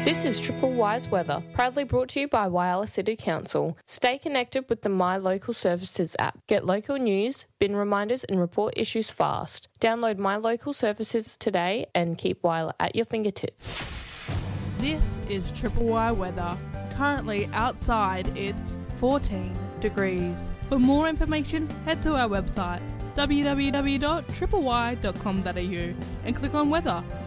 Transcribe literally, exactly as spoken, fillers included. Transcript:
This is Triple Wise Weather, proudly brought to you by Whyalla City Council. Stay connected with the My Local Services app. Get local news, bin reminders and report issues fast. Download My Local Services today and keep Whyalla at your fingertips. This is Triple Y Weather. Currently outside it's fourteen degrees. For more information, head to our website w w w dot triple y dot com dot a u and click on weather.